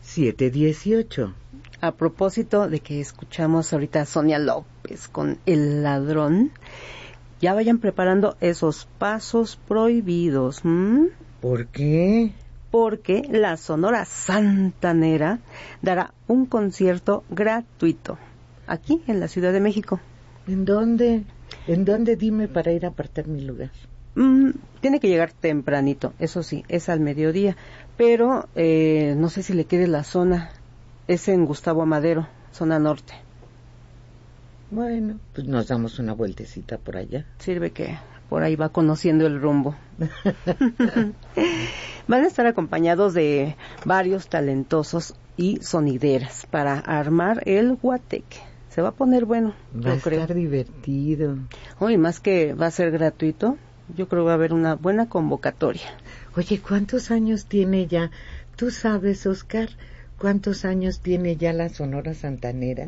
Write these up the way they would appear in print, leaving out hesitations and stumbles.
7:18. A propósito de que escuchamos ahorita a Sonia López con El Ladrón, ya vayan preparando esos pasos prohibidos. ¿Por qué? Porque la Sonora Santanera dará un concierto gratuito aquí en la Ciudad de México. ¿En dónde? ¿En dónde? Dime para ir a apartar mi lugar. Tiene que llegar tempranito, eso sí, es al mediodía, pero no sé si le quede la zona. Es en Gustavo Amadero, zona norte. Bueno, pues nos damos una vueltecita por allá. Sirve que por ahí va conociendo el rumbo. Van a estar acompañados de varios talentosos y sonideras para armar el guateque. Se va a poner bueno, va a estar divertido. Y más que va a ser gratuito, yo creo que va a haber una buena convocatoria. Oye, ¿cuántos años tiene ya? ¿Tú sabes, Oscar, cuántos años tiene ya la Sonora Santanera?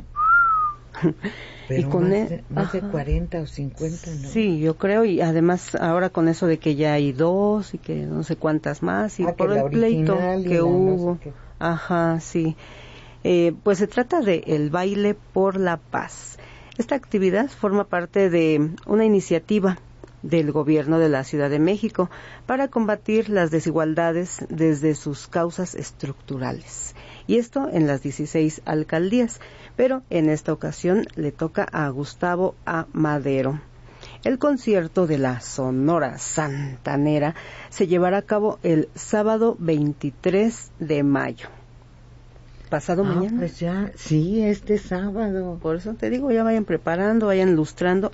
Pero y con más de 40 o 50, ¿no? Sí, yo creo, y además ahora con eso de que ya hay dos y que no sé cuántas más, y por el pleito que hubo. No sé Ajá, sí. Pues se trata de el baile por la paz. Esta actividad forma parte de una iniciativa del gobierno de la Ciudad de México para combatir las desigualdades desde sus causas estructurales. Y esto en las 16 alcaldías, pero en esta ocasión le toca a Gustavo Amadero. El concierto de la Sonora Santanera se llevará a cabo el sábado 23 de mayo. Pasado mañana. Pues ya, sí, este sábado. Por eso te digo, ya vayan preparando, vayan lustrando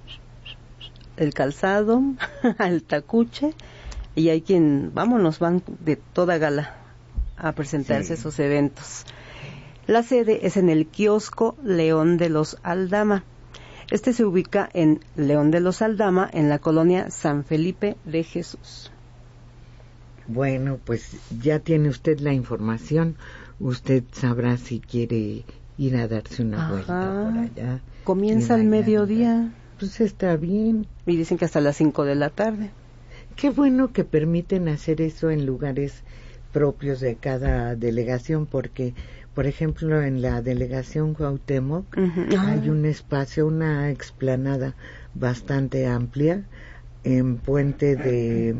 el calzado, el tacuche, y hay quien, van de toda gala a presentarse esos eventos. La sede es en el kiosco León de los Aldama. Este se ubica en León de los Aldama, en la colonia San Felipe de Jesús. Bueno, pues ya tiene usted la información. Usted sabrá si quiere ir a darse una vuelta por allá. Comienza al mediodía. Pues está bien. Y dicen que hasta las 5 de la tarde. Qué bueno que permiten hacer eso en lugares propios de cada delegación, porque, por ejemplo, en la delegación Cuauhtémoc hay un espacio, una explanada bastante amplia en Puente de...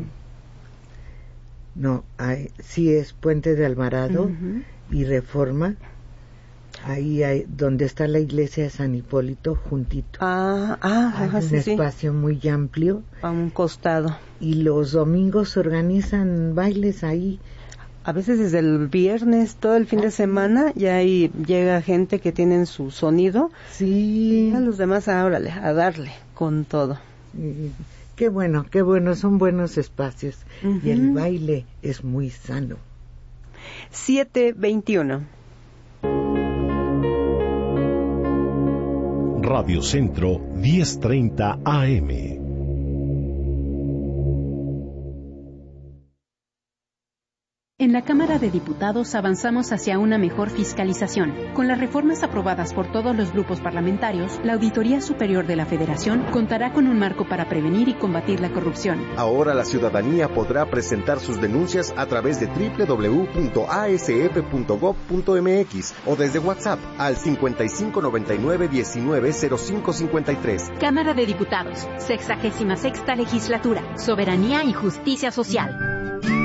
sí es Puente de Alvarado y Reforma. Ahí hay, donde está la iglesia de San Hipólito, juntito. Hay un espacio muy amplio. A un costado. Y los domingos se organizan bailes ahí. A veces desde el viernes, todo el fin de semana, ya ahí llega gente que tienen su sonido. Sí. Y a los demás, órale, a darle con todo. Qué bueno, son buenos espacios. Y el baile es muy sano. 7:21. Radio Centro 10:30 AM. En la Cámara de Diputados avanzamos hacia una mejor fiscalización. Con las reformas aprobadas por todos los grupos parlamentarios, la Auditoría Superior de la Federación contará con un marco para prevenir y combatir la corrupción. Ahora la ciudadanía podrá presentar sus denuncias a través de www.asf.gov.mx o desde WhatsApp al 5599-190553. Cámara de Diputados, 66ª Legislatura, Soberanía y Justicia Social.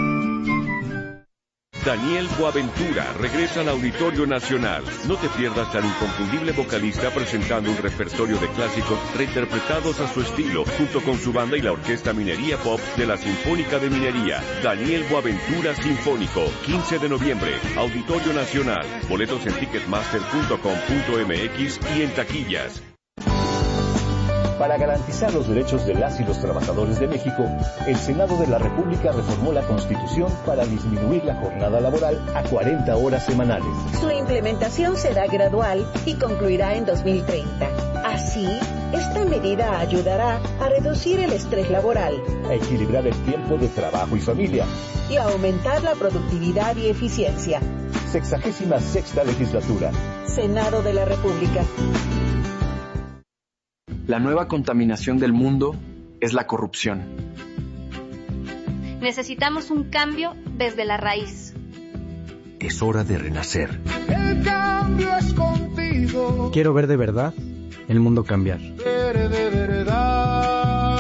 Daniel Boaventura regresa al Auditorio Nacional. No te pierdas al inconfundible vocalista presentando un repertorio de clásicos reinterpretados a su estilo, junto con su banda y la Orquesta Minería Pop de la Sinfónica de Minería. Daniel Boaventura Sinfónico, 15 de noviembre, Auditorio Nacional. Boletos en ticketmaster.com.mx y en taquillas. Para garantizar los derechos de las y los trabajadores de México, el Senado de la República reformó la Constitución para disminuir la jornada laboral a 40 horas semanales. Su implementación será gradual y concluirá en 2030. Así, esta medida ayudará a reducir el estrés laboral, a equilibrar el tiempo de trabajo y familia y a aumentar la productividad y eficiencia. 66ª Legislatura. Senado de la República. La nueva contaminación del mundo es la corrupción. Necesitamos un cambio desde la raíz. es hora de renacer. El cambio es contigo. Quiero ver de verdad el mundo cambiar. Ver de verdad.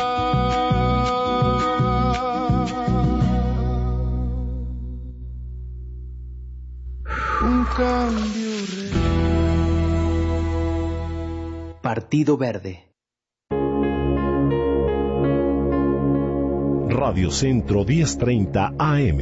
Un cambio real. Partido Verde. Radio Centro 1030 AM.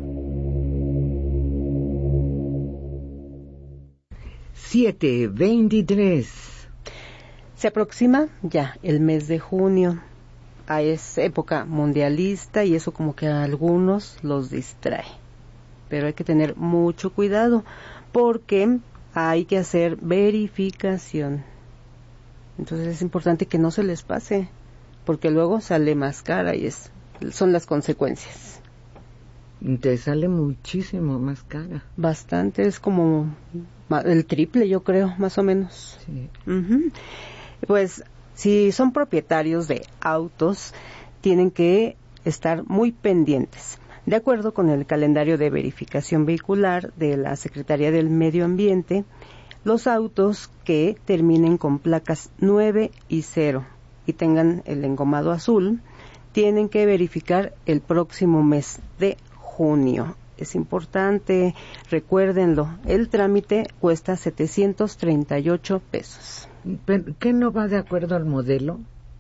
7:23. Se aproxima ya el mes de junio. Es época mundialista y eso como que a algunos los distrae. Pero hay que tener mucho cuidado porque hay que hacer verificación. Entonces es importante que no se les pase, porque luego sale más cara y son las consecuencias. Te sale muchísimo más cara. Bastante, es como el triple, yo creo, más o menos. Sí. Uh-huh. Pues si son propietarios de autos, tienen que estar muy pendientes. De acuerdo con el calendario de verificación vehicular de la Secretaría del Medio Ambiente, los autos que terminen con placas 9 y 0 y tengan el engomado azul, tienen que verificar el próximo mes de junio. Es importante, recuérdenlo, el trámite cuesta 738 pesos. ¿Qué no va de acuerdo al modelo?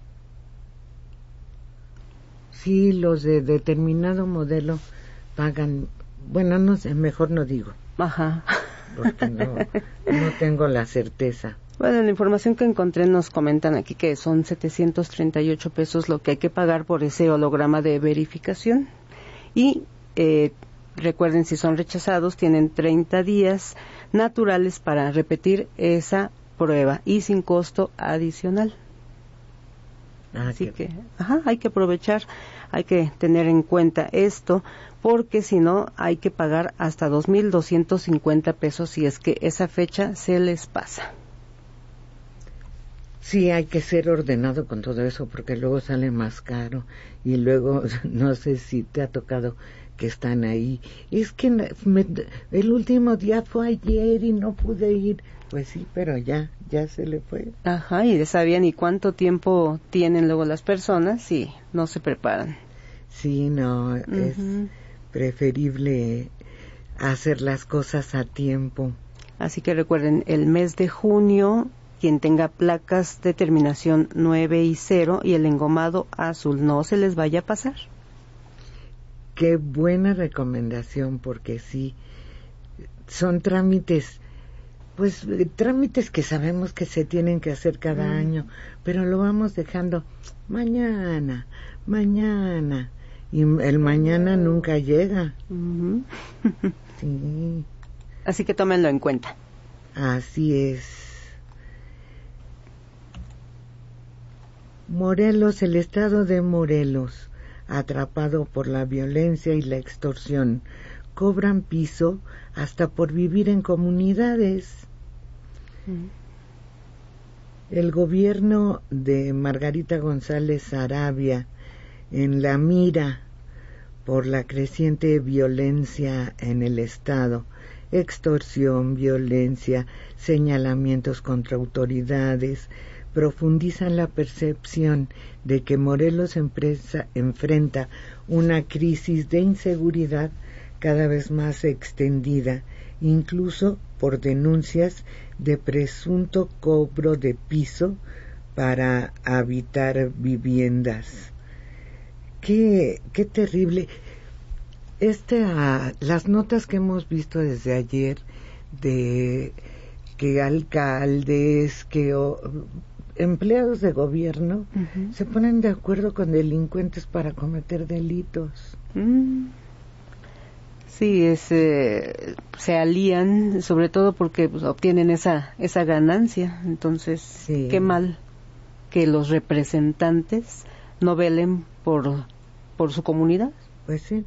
Sí, los de determinado modelo pagan, bueno, no sé, mejor no digo. Ajá. Porque no tengo la certeza. Bueno, en la información que encontré nos comentan aquí que son 738 pesos lo que hay que pagar por ese holograma de verificación. Y recuerden, si son rechazados, tienen 30 días naturales para repetir esa prueba y sin costo adicional. Así que hay que aprovechar, hay que tener en cuenta esto, porque si no hay que pagar hasta 2,250 pesos si es que esa fecha se les pasa. Sí, hay que ser ordenado con todo eso, porque luego sale más caro y luego no sé si te ha tocado que están ahí. Es que el último día fue ayer y no pude ir. Pues sí, pero ya se le fue. Ajá, y ya sabían y cuánto tiempo tienen luego las personas y no se preparan. Sí, no, es preferible hacer las cosas a tiempo. Así que recuerden, el mes de junio, quien tenga placas de terminación 9 y 0 y el engomado azul, no se les vaya a pasar. Qué buena recomendación, porque sí, son trámites, pues trámites que sabemos que se tienen que hacer cada año, pero lo vamos dejando mañana, y el mañana nunca llega. Sí. Así que tómenlo en cuenta. Así es. Morelos, el estado de Morelos, atrapado por la violencia y la extorsión, cobran piso hasta por vivir en comunidades. El gobierno de Margarita González Arabia, en la mira por la creciente violencia en el estado, extorsión, violencia, señalamientos contra autoridades, profundizan la percepción de que Morelos enfrenta una crisis de inseguridad cada vez más extendida, incluso por denuncias de presunto cobro de piso para habitar viviendas. Qué terrible. Las notas que hemos visto desde ayer de que alcaldes, empleados de gobierno se ponen de acuerdo con delincuentes para cometer delitos. Sí, se alían, sobre todo porque pues, obtienen esa ganancia. Entonces, sí. Qué mal que los representantes no velen por su comunidad. Pues sí.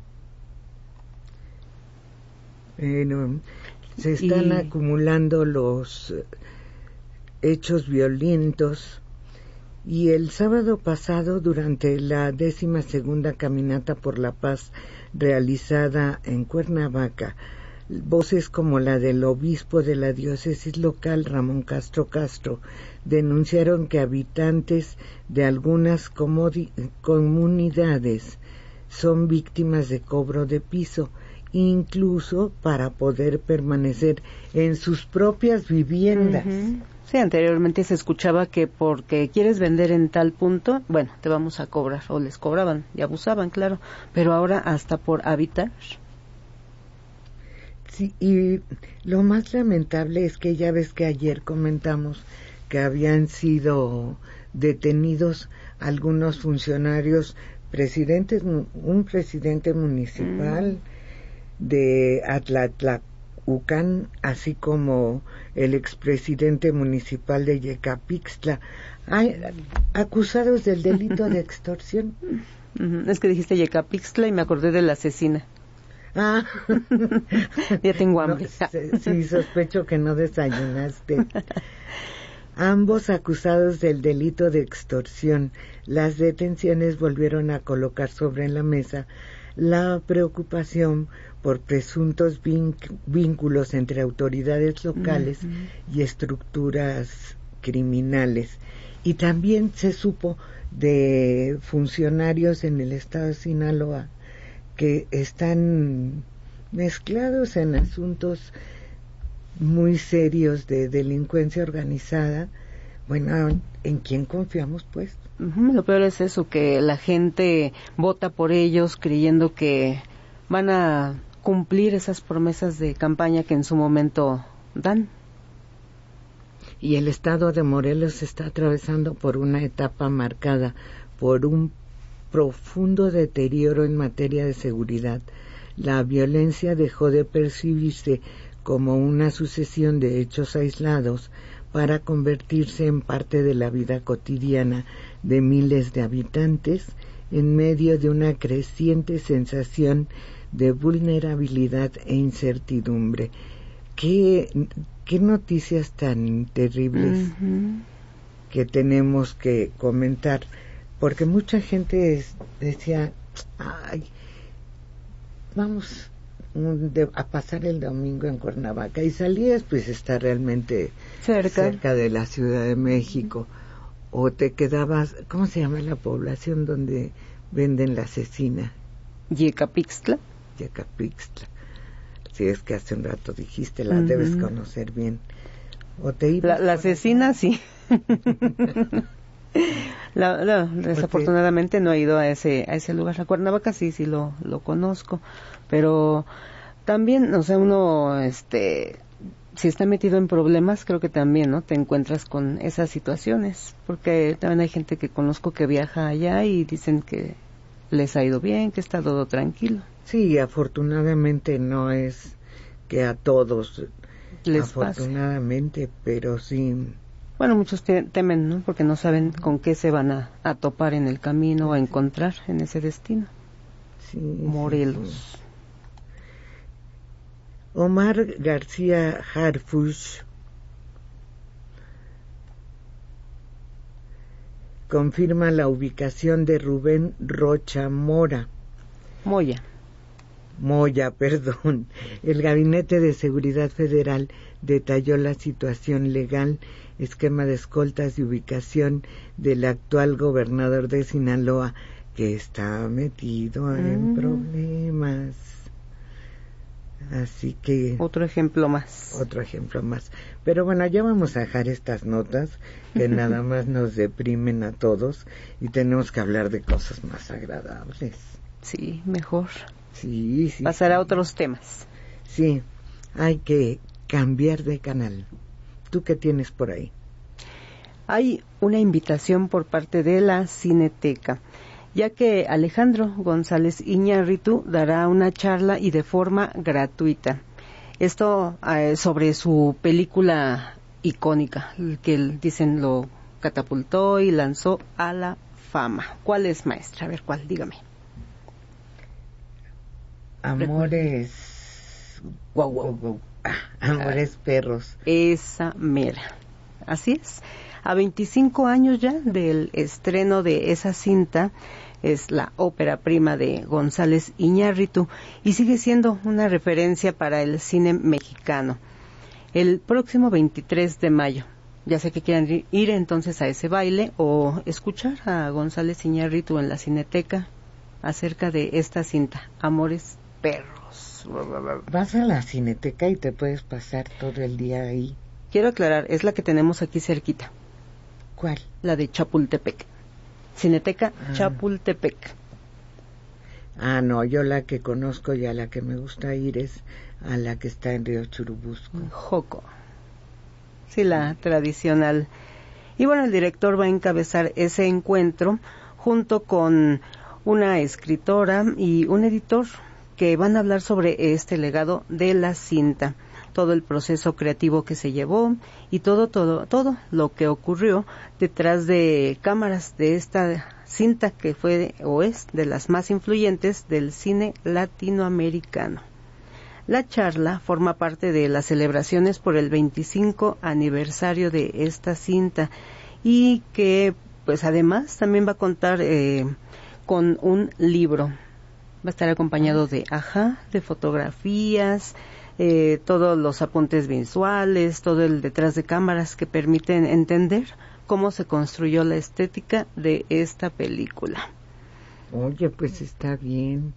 Se están acumulando los hechos violentos, y el sábado pasado, durante la 12ª Caminata por la Paz realizada en Cuernavaca, voces como la del obispo de la diócesis local, Ramón Castro Castro, denunciaron que habitantes de algunas comunidades son víctimas de cobro de piso, incluso para poder permanecer en sus propias viviendas. Sí, anteriormente se escuchaba que porque quieres vender en tal punto, bueno, te vamos a cobrar, o les cobraban y abusaban, claro, pero ahora hasta por habitar. Sí, y lo más lamentable es que ya ves que ayer comentamos que habían sido detenidos algunos funcionarios, un presidente municipal de Atlatlaucan, así como el expresidente municipal de Yecapixtla, acusados del delito de extorsión. Es que dijiste Yecapixtla y me acordé de la asesina. Ah, ya tengo hambre. No, sí, sospecho que no desayunaste. Ambos acusados del delito de extorsión. Las detenciones volvieron a colocar sobre la mesa la preocupación por presuntos vínculos entre autoridades locales y estructuras criminales. Y también se supo de funcionarios en el estado de Sinaloa que están mezclados en asuntos muy serios de delincuencia organizada. Bueno, ¿en quién confiamos, pues? Lo peor es eso, que la gente vota por ellos creyendo que van a cumplir esas promesas de campaña que en su momento dan. Y el estado de Morelos está atravesando por una etapa marcada por un profundo deterioro en materia de seguridad. La violencia dejó de percibirse como una sucesión de hechos aislados para convertirse en parte de la vida cotidiana de miles de habitantes en medio de una creciente sensación de vulnerabilidad e incertidumbre. ¿Qué noticias tan terribles que tenemos que comentar? Porque mucha gente decía, ay, vamos a pasar el domingo en Cuernavaca, y salías, pues está realmente cerca de la Ciudad de México, o te quedabas, ¿cómo se llama la población donde venden la cecina? Yecapixtla. Si es que hace un rato dijiste, la debes conocer bien. O te ibas la cecina, sí. Desafortunadamente no he ido a ese lugar. La Cuernavaca sí lo conozco, pero también, o sea, uno si está metido en problemas, creo que también, ¿no?, te encuentras con esas situaciones, porque también hay gente que conozco que viaja allá y dicen que les ha ido bien, que está todo tranquilo. Sí, afortunadamente no es que a todos les afortunadamente pase. Pero sí. Bueno, muchos temen, ¿no?, porque no saben con qué se van a topar en el camino o a encontrar en ese destino. Sí, Morelos. Sí. Omar García Harfuch confirma la ubicación de Rubén Rocha Moya, perdón. El Gabinete de Seguridad Federal detalló la situación legal, esquema de escoltas y ubicación del actual gobernador de Sinaloa, que está metido en problemas. Así que otro ejemplo más. Pero bueno, ya vamos a dejar estas notas que nada más nos deprimen a todos, y tenemos que hablar de cosas más agradables. Sí, mejor. Sí. Pasar a otros temas. Sí, hay que cambiar de canal. ¿Tú qué tienes por ahí? Hay una invitación por parte de la Cineteca, ya que Alejandro González Iñárritu dará una charla y de forma gratuita. Esto sobre su película icónica, que dicen lo catapultó y lanzó a la fama. ¿Cuál es, maestra? A ver, ¿cuál? Dígame. Amores Amores perros. Esa mera. Así es. A 25 años ya del estreno de esa cinta, es la ópera prima de González Iñárritu y sigue siendo una referencia para el cine mexicano. El próximo 23 de mayo, ya sé que quieran ir entonces a ese baile o escuchar a González Iñárritu en la Cineteca acerca de esta cinta, Amores Perros. Vas a la Cineteca y te puedes pasar todo el día ahí. Quiero aclarar, es la que tenemos aquí cerquita. ¿Cuál? La de Chapultepec. Cineteca Chapultepec. No, yo la que conozco y a la que me gusta ir es a la que está en Río Churubusco. Joco. Sí, la tradicional. Y bueno, el director va a encabezar ese encuentro junto con una escritora y un editor que van a hablar sobre este legado de la cinta, todo el proceso creativo que se llevó y todo lo que ocurrió detrás de cámaras de esta cinta que fue o es de las más influyentes del cine latinoamericano. La charla forma parte de las celebraciones por el 25 aniversario de esta cinta y que pues además también va a contar con un libro. Va a estar acompañado de fotografías, todos los apuntes visuales, todo el detrás de cámaras que permiten entender cómo se construyó la estética de esta película. Oye, pues está bien.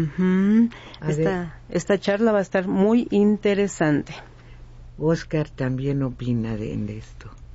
Esta charla va a estar muy interesante. Oscar también opina de esto.